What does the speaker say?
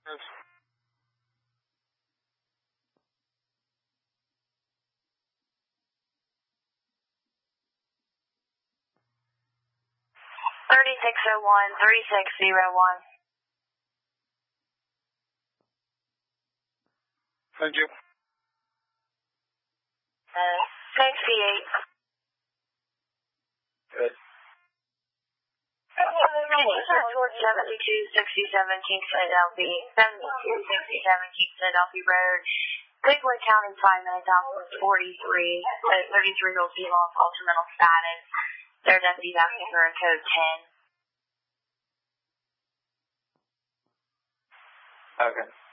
Yes. 3601, 3601. Thank you. 68. Good. Towards 7267 Kingston Adelphi, 7267 Kingston Adelphi Road, Lakewood County, 5 minutes out from 43, 33-year-old female, false mental status. Their deputies asking for a code 10. Okay.